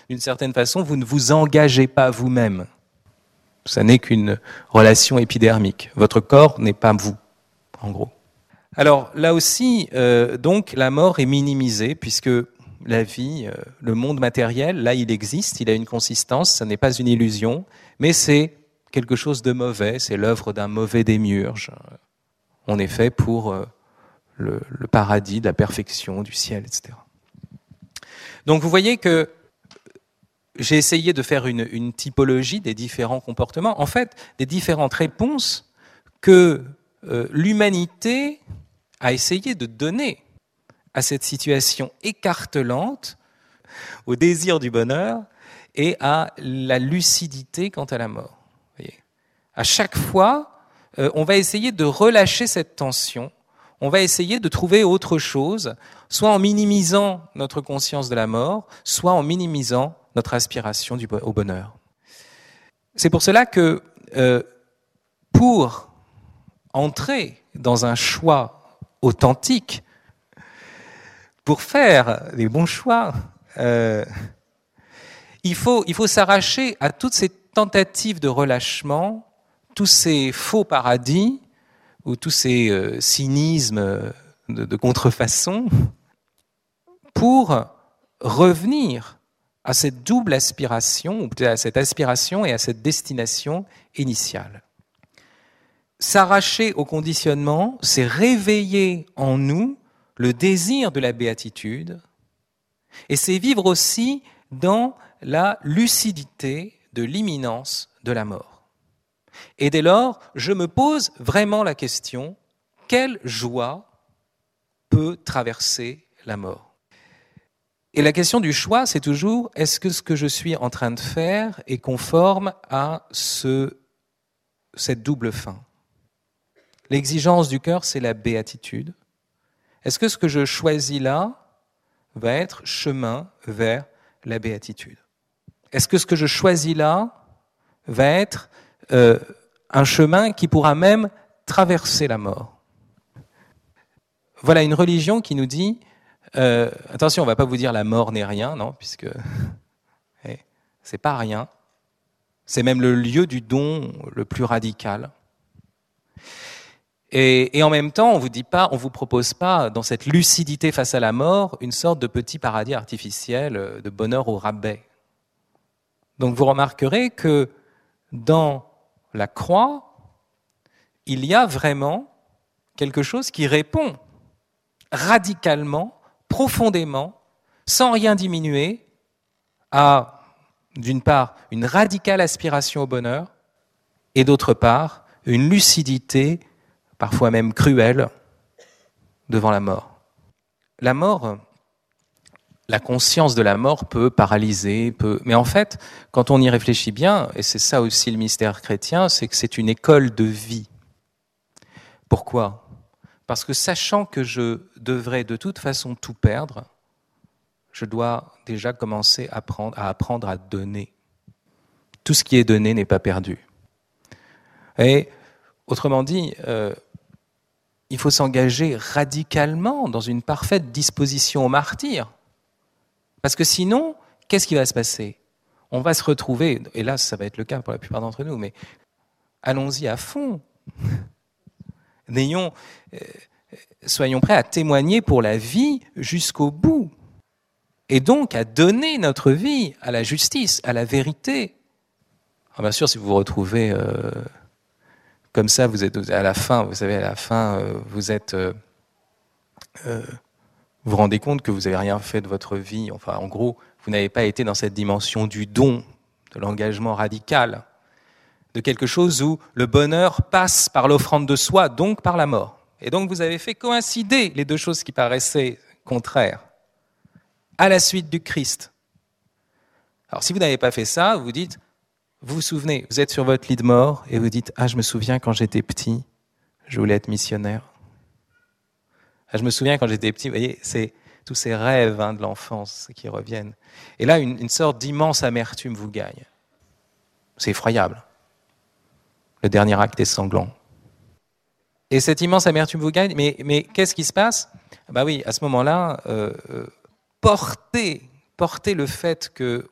d'une certaine façon, vous ne vous engagez pas vous-même. Ça n'est qu'une relation épidermique. Votre corps n'est pas vous, en gros. Alors là aussi, donc, la mort est minimisée, puisque la vie, le monde matériel, là, il existe, il a une consistance, ça n'est pas une illusion, mais c'est quelque chose de mauvais, c'est l'œuvre d'un mauvais démiurge. On est fait pour le paradis, de la perfection, du ciel, etc. Donc vous voyez que j'ai essayé de faire une typologie des différents comportements, en fait, des différentes réponses que l'humanité a essayé de donner à cette situation écartelante, au désir du bonheur et à la lucidité quant à la mort. Vous voyez, à chaque fois, on va essayer de relâcher cette tension, on va essayer de trouver autre chose, soit en minimisant notre conscience de la mort, soit en minimisant notre aspiration au bonheur. C'est pour cela que pour entrer dans un choix authentique, pour faire les bons choix, il faut s'arracher à toutes ces tentatives de relâchement, tous ces faux paradis ou tous ces cynismes de contrefaçon pour revenir à cette double aspiration, ou peut-être à cette aspiration et à cette destination initiale. S'arracher au conditionnement, c'est réveiller en nous le désir de la béatitude, et c'est vivre aussi dans la lucidité de l'imminence de la mort. Et dès lors, je me pose vraiment la question, quelle joie peut traverser la mort ? Et la question du choix, c'est toujours, est-ce que ce que je suis en train de faire est conforme à cette double fin ? L'exigence du cœur, c'est la béatitude. Est-ce que ce que je choisis là va être chemin vers la béatitude ? Est-ce que ce que je choisis là va être un chemin qui pourra même traverser la mort ? Voilà une religion qui nous dit, attention, on ne va pas vous dire la mort n'est rien, non, puisque c'est pas rien. C'est même le lieu du don le plus radical. Et en même temps, on vous propose pas, dans cette lucidité face à la mort, une sorte de petit paradis artificiel de bonheur au rabais. Donc vous remarquerez que dans la croix, il y a vraiment quelque chose qui répond radicalement, profondément, sans rien diminuer, à, d'une part, une radicale aspiration au bonheur, et d'autre part, une lucidité parfois même cruelle, devant la mort. La mort, la conscience de la mort peut paralyser, mais en fait, quand on y réfléchit bien, et c'est ça aussi le mystère chrétien, c'est que c'est une école de vie. Pourquoi ? Parce que sachant que je devrais de toute façon tout perdre, je dois déjà commencer à apprendre à donner. Tout ce qui est donné n'est pas perdu. Et autrement dit, il faut s'engager radicalement dans une parfaite disposition au martyre. Parce que sinon, qu'est-ce qui va se passer ? On va se retrouver, et là ça va être le cas pour la plupart d'entre nous, mais allons-y à fond. Soyons prêts à témoigner pour la vie jusqu'au bout. Et donc à donner notre vie à la justice, à la vérité. Alors bien sûr, si vous vous retrouvez comme ça, vous êtes à la fin, vous savez, à la fin, vous vous rendez compte que vous n'avez rien fait de votre vie. Enfin, en gros, vous n'avez pas été dans cette dimension du don, de l'engagement radical, de quelque chose où le bonheur passe par l'offrande de soi, donc par la mort. Et donc vous avez fait coïncider les deux choses qui paraissaient contraires à la suite du Christ. Alors si vous n'avez pas fait ça, vous dites, vous vous souvenez, vous êtes sur votre lit de mort et vous dites « Ah, je me souviens quand j'étais petit, je voulais être missionnaire. » Ah, je me souviens quand j'étais petit, vous voyez, c'est tous ces rêves de l'enfance qui reviennent. Et là, une sorte d'immense amertume vous gagne. C'est effroyable. Le dernier acte est sanglant. Et cette immense amertume vous gagne, mais qu'est-ce qui se passe ? Oui, à ce moment-là, portez le fait que